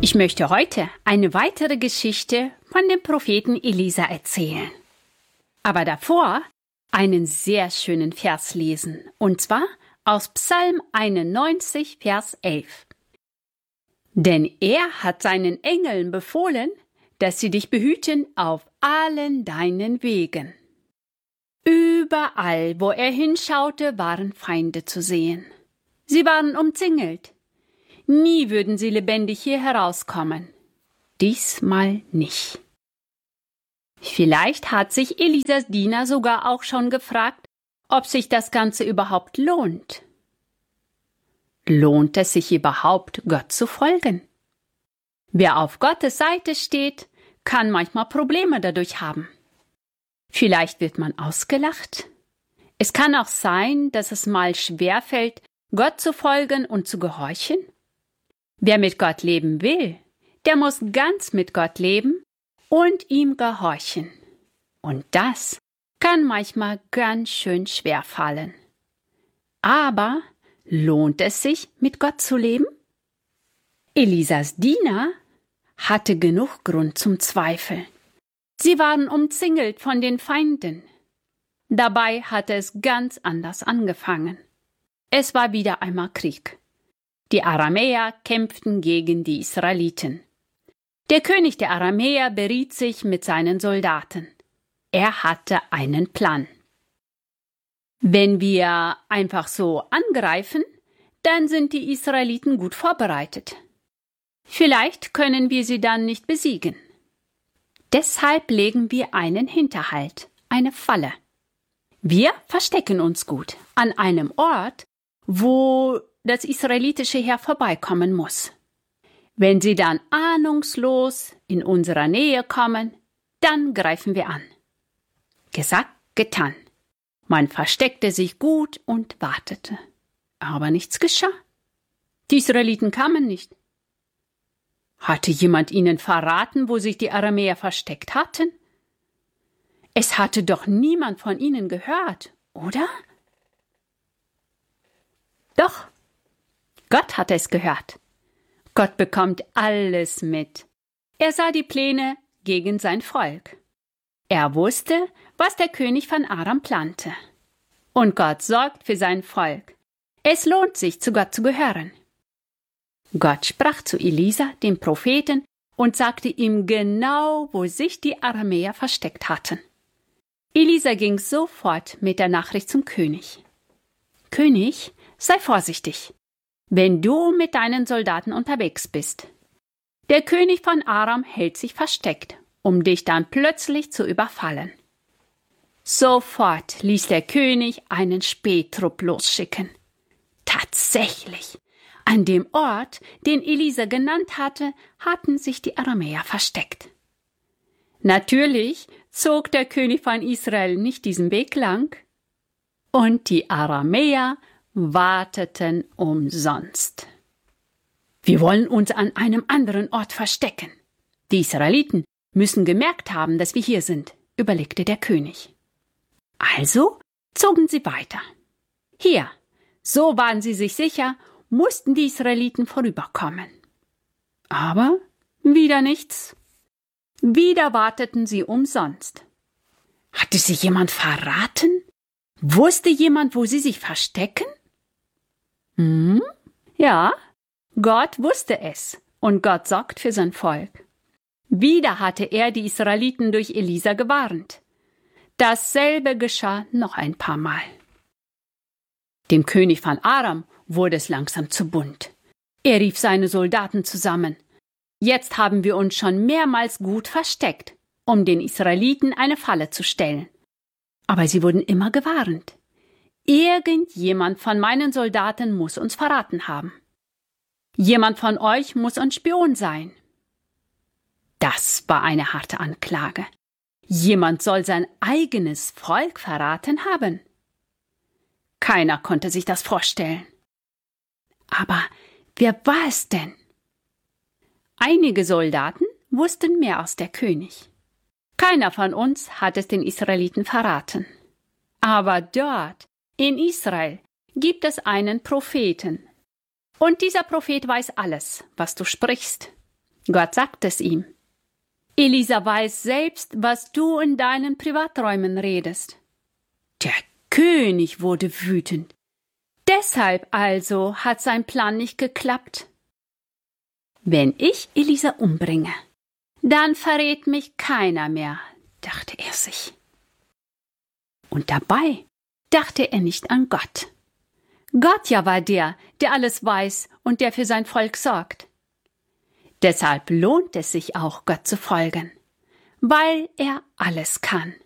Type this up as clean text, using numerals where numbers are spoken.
Ich möchte heute eine weitere Geschichte von dem Propheten Elisa erzählen. Aber davor einen sehr schönen Vers lesen, und zwar aus Psalm 91, Vers 11. Denn er hat seinen Engeln befohlen, dass sie dich behüten auf allen deinen Wegen. Überall, wo er hinschaute, waren Feinde zu sehen. Sie waren umzingelt. Nie würden sie lebendig hier herauskommen. Diesmal nicht. Vielleicht hat sich Elisas Diener sogar auch schon gefragt, ob sich das Ganze überhaupt lohnt. Lohnt es sich überhaupt, Gott zu folgen? Wer auf Gottes Seite steht, kann manchmal Probleme dadurch haben. Vielleicht wird man ausgelacht. Es kann auch sein, dass es mal schwerfällt, Gott zu folgen und zu gehorchen. Wer mit Gott leben will, der muss ganz mit Gott leben und ihm gehorchen. Und das kann manchmal ganz schön schwer fallen. Aber lohnt es sich, mit Gott zu leben? Elisas Diener hatte genug Grund zum Zweifel. Sie waren umzingelt von den Feinden. Dabei hatte es ganz anders angefangen. Es war wieder einmal Krieg. Die Aramäer kämpften gegen die Israeliten. Der König der Aramäer beriet sich mit seinen Soldaten. Er hatte einen Plan. Wenn wir einfach so angreifen, dann sind die Israeliten gut vorbereitet. Vielleicht können wir sie dann nicht besiegen. Deshalb legen wir einen Hinterhalt, eine Falle. Wir verstecken uns gut an einem Ort, wo das israelitische Heer vorbeikommen muss. Wenn sie dann ahnungslos in unserer Nähe kommen, dann greifen wir an. Gesagt, getan. Man versteckte sich gut und wartete. Aber nichts geschah. Die Israeliten kamen nicht. Hatte jemand ihnen verraten, wo sich die Aramäer versteckt hatten? Es hatte doch niemand von ihnen gehört, oder? Doch, Gott hatte es gehört. Gott bekommt alles mit. Er sah die Pläne gegen sein Volk. Er wusste, was der König von Aram plante. Und Gott sorgt für sein Volk. Es lohnt sich, zu Gott zu gehören. Gott sprach zu Elisa, dem Propheten, und sagte ihm genau, wo sich die Aramäer versteckt hatten. Elisa ging sofort mit der Nachricht zum König. König, sei vorsichtig, wenn du mit deinen Soldaten unterwegs bist. Der König von Aram hält sich versteckt, um dich dann plötzlich zu überfallen. Sofort ließ der König einen Spähtrupp losschicken. Tatsächlich, an dem Ort, den Elisa genannt hatte, hatten sich die Aramäer versteckt. Natürlich zog der König von Israel nicht diesen Weg lang, und die Aramäer warteten umsonst. Wir wollen uns an einem anderen Ort verstecken. Die Israeliten müssen gemerkt haben, dass wir hier sind, überlegte der König. Also zogen sie weiter. Hier, so waren sie sich sicher, mussten die Israeliten vorüberkommen. Aber wieder nichts. Wieder warteten sie umsonst. Hatte sie jemand verraten? Wusste jemand, wo sie sich verstecken? Ja, Gott wusste es, und Gott sorgt für sein Volk. Wieder hatte er die Israeliten durch Elisa gewarnt. Dasselbe geschah noch ein paar Mal. Dem König von Aram wurde es langsam zu bunt. Er rief seine Soldaten zusammen. Jetzt haben wir uns schon mehrmals gut versteckt, um den Israeliten eine Falle zu stellen. Aber sie wurden immer gewarnt. Irgendjemand von meinen Soldaten muss uns verraten haben. Jemand von euch muss ein Spion sein. Das war eine harte Anklage. Jemand soll sein eigenes Volk verraten haben. Keiner konnte sich das vorstellen. Aber wer war es denn? Einige Soldaten wussten mehr als der König. Keiner von uns hat es den Israeliten verraten. Aber dort, in Israel, gibt es einen Propheten. Und dieser Prophet weiß alles, was du sprichst. Gott sagt es ihm. Elisa weiß selbst, was du in deinen Privaträumen redest. Der König wurde wütend. Deshalb also hat sein Plan nicht geklappt. Wenn ich Elisa umbringe, dann verrät mich keiner mehr, dachte er sich. Und dabei dachte er nicht an Gott. Gott ja war der alles weiß und der für sein Volk sorgt. Deshalb lohnt es sich auch, Gott zu folgen, weil er alles kann.